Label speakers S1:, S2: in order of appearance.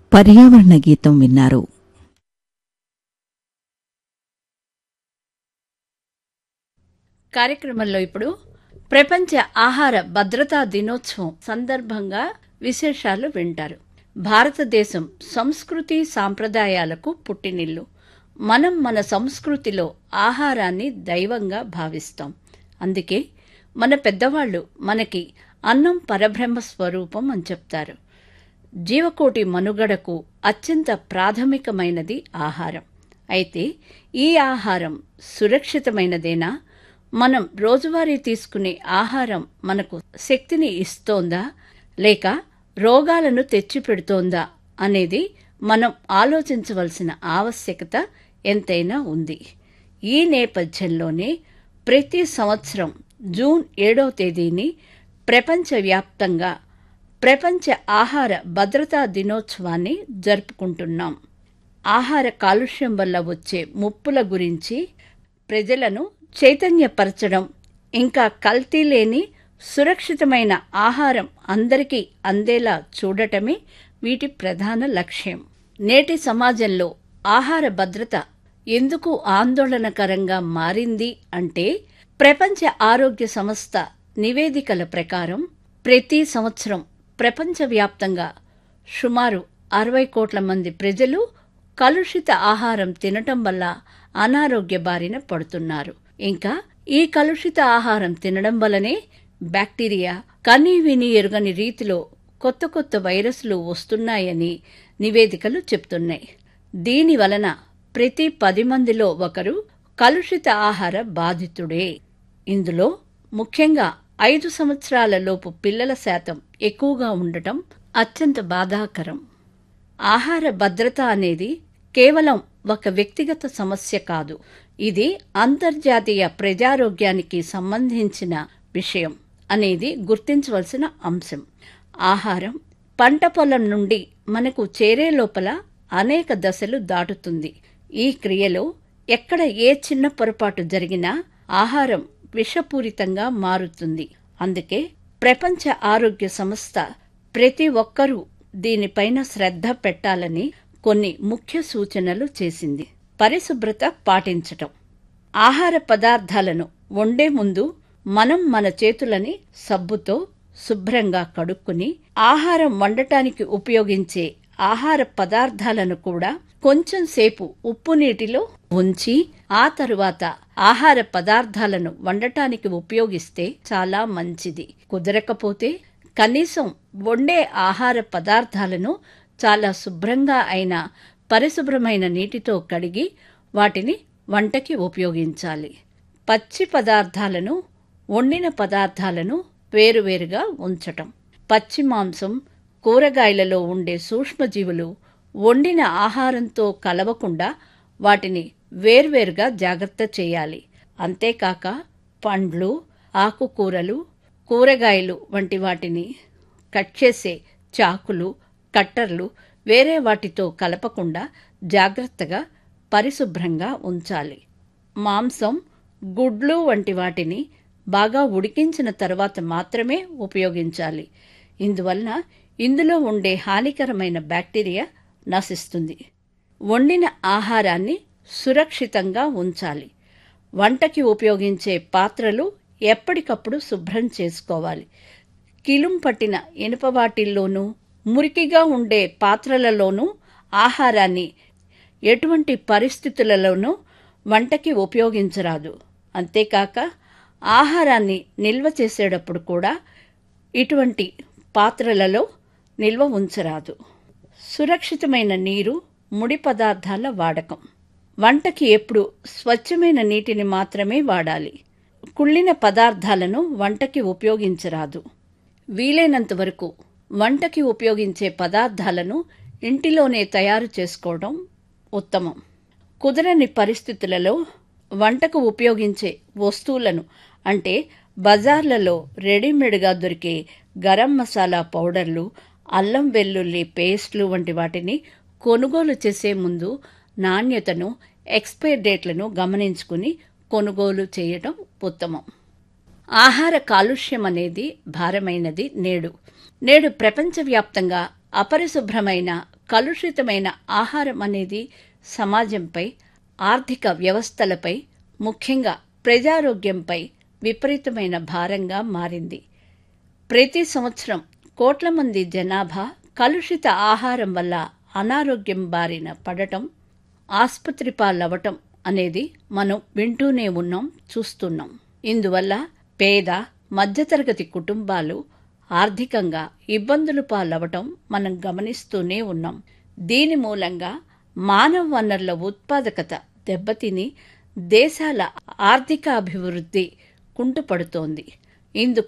S1: పర్యావరణ గీతం విన్నారు.
S2: కార్యక్రమంలో ఇప్పుడు ప్రపంచ ఆహార భద్రతా దినోత్సవం సందర్భంగా విశేషాలు వింటారు. భారతదేశం సంస్కృతి సాంప్రదాయాలకు పుట్టినిల్లు. మనం మన సంస్కృతిలో ఆహారాన్ని దైవంగా భావిస్తాం. అందుకే మన పెద్దవాళ్లు మనకి అన్నం పరబ్రహ్మ స్వరూపం అని చెప్తారు. జీవకోటి మనుగడకు అత్యంత ప్రాథమికమైనది ఆహారం. అయితే ఈ ఆహారం సురక్షితమైనదేనా? మనం రోజువారీ తీసుకునే ఆహారం మనకు శక్తిని ఇస్తోందా లేక రోగాలను తెచ్చిపెడుతోందా అనేది మనం ఆలోచించవలసిన ఆవశ్యకత ఎంతైనా ఉంది. ఈ నేపథ్యంలోనే ప్రతి సంవత్సరం జూన్ 7వ తేదీని ప్రపంచవ్యాప్తంగా ప్రపంచ ఆహార భద్రతా దినోత్సవాన్ని జరుపుకుంటున్నాం. ఆహార కాలుష్యం వల్ల వచ్చే ముప్పుల గురించి ప్రజలను చైతన్యపరచడం, ఇంకా కల్తీ లేని సురక్షితమైన ఆహారం అందరికీ అందేలా చూడటమే వీటి ప్రధాన లక్ష్యం. నేటి సమాజంలో ఆహార భద్రత ఎందుకు ఆందోళనకరంగా మారింది అంటే, ప్రపంచ ఆరోగ్య సంస్థ నివేదికల ప్రకారం ప్రతి సంవత్సరం ప్రపంచవ్యాప్తంగా సుమారు 60 కోట్ల మంది ప్రజలు కలుషిత ఆహారం తినటం వల్ల అనారోగ్య బారిన పడుతున్నారు. ఇంకా ఈ కలుషిత ఆహారం తినడం వల్లనే బ్యాక్టీరియా కని విని ఎరుగని రీతిలో కొత్త కొత్త వైరస్లు వస్తున్నాయని నివేదికలు చెప్తున్నాయి. దీని వలన ప్రతి 10 మందిలో ఒకరు కలుషిత ఆహార బాధితుడే. ఇందులో ముఖ్యంగా 5 సంవత్సరాల లోపు పిల్లల శాతం ఎక్కువగా ఉండటం అత్యంత బాధాకరం. ఆహార భద్రత అనేది కేవలం ఒక వ్యక్తిగత సమస్య కాదు. ఇది అంతర్జాతీయ ప్రజారోగ్యానికి సంబంధించిన విషయం అనేది గుర్తించవలసిన అంశం. ఆహారం పంట పొలం నుండి మనకు చేరే లోపల అనేక దశలు దాటుతుంది. ఈ క్రియలో ఎక్కడ ఏ చిన్న పొరపాటు జరిగినా ఆహారం విషపూరితంగా మారుతుంది. అందుకే ప్రపంచ ఆరోగ్య సంస్థ ప్రతి ఒక్కరూ దీనిపైన శ్రద్ధ పెట్టాలని కొన్ని ముఖ్య సూచనలు చేసింది. పరిశుభ్రత పాటించటం. ఆహార పదార్థాలను వండే ముందు మనం మన చేతులని సబ్బుతో శుభ్రంగా కడుక్కుని, ఆహారం వండటానికి ఉపయోగించే ఆహార పదార్థాలను కూడా కొంచెం సేపు ఉప్పు నీటిలో ఉంచి ఆ తరువాత ఆహార పదార్థాలను వండటానికి ఉపయోగిస్తే చాలా మంచిది. కుదరకపోతే కనీసం వండే ఆహార పదార్థాలను చాలా శుభ్రంగా అయిన పరిశుభ్రమైన నీటితో కడిగి వాటిని వంటకి ఉపయోగించాలి. పచ్చి పదార్థాలను, వండిన పదార్థాలను వేరువేరుగా ఉంచటం. పచ్చి మాంసం, కూరగాయలలో ఉండే సూక్ష్మజీవులు వండిన ఆహారంతో కలవకుండా వాటిని వేర్వేరుగా జాగ్రత్త చేయాలి. అంతేకాక పండ్లు, ఆకుకూరలు, కూరగాయలు వంటి వాటిని కట్ చేసే చాకులు, కట్టర్లు వేరే వాటితో కలపకుండా జాగ్రత్తగా పరిశుభ్రంగా ఉంచాలి. మాంసం, గుడ్లు వంటి వాటిని బాగా ఉడికించిన తర్వాత మాత్రమే ఉపయోగించాలి. ఇందువలన ఇందులో ఉండే హానికరమైన బ్యాక్టీరియా నశిస్తుంది. వండిన ఆహారాన్ని సురక్షితంగా ఉంచాలి. వంటకి ఉపయోగించే పాత్రలు ఎప్పటికప్పుడు శుభ్రం చేసుకోవాలి. కిలుం పట్టిన ఇనుప వాటిల్లోనూ, మురికిగా ఉండే పాత్రలలోనూ ఆహారాన్ని ఎటువంటి పరిస్థితులలోనూ వంటకి ఉపయోగించరాదు. అంతేకాక ఆహారాన్ని నిల్వ చేసేటప్పుడు కూడా ఇటువంటి పాత్రలలో నిల్వ ఉంచరాదు. సురక్షితమైన నీరు, ముడి పదార్థాల వాడకం. వంటకి ఎప్పుడు స్వచ్ఛమైన నీటిని మాత్రమే వాడాలి. కుళ్ళిన పదార్థాలను వంటకి ఉపయోగించరాదు. వీలైనంత వరకు వంటకి ఉపయోగించే పదార్థాలను ఇంటిలోనే తయారు చేసుకోవడం ఉత్తమం. కుదరని పరిస్థితులలో వంటకు ఉపయోగించే వస్తువులను, అంటే బజార్లలో రెడీమేడ్గా దొరికే గరం మసాలా పౌడర్లు, అల్లం వెల్లుల్లి పేస్ట్లు వంటి వాటిని కొనుగోలు చేసే ముందు నాణ్యతను, ఎక్స్పైర్ డేట్లను గమనించుకుని కొనుగోలు చేయటం ఉత్తమం. ఆహార కాలుష్యం అనేది భారమైనది. నేడు ప్రపంచవ్యాప్తంగా అపరిశుభ్రమైన కలుషితమైన ఆహారం అనేది సమాజంపై, ఆర్థిక వ్యవస్థలపై, ముఖ్యంగా ప్రజారోగ్యంపై విపరీతమైన భారంగా మారింది. ప్రతి సంవత్సరం కోట్ల మంది జనాభా కలుషిత ఆహారం వల్ల అనారోగ్యం బారిన పడటం, ఆసుపత్రి పాలవటం అనేది మనం వింటూనే ఉన్నాం, చూస్తున్నాం. ఇందువల్ల పేద, మధ్యతరగతి కుటుంబాలు ఆర్థికంగా ఇబ్బందులు పాలవటం మనం గమనిస్తూనే ఉన్నాం. దీని మూలంగా మానవ వనరుల ఉత్పాదకత దెబ్బతిని దేశాల ఆర్థికాభివృద్ధి కుంటుపడుతోంది. ఇందుకు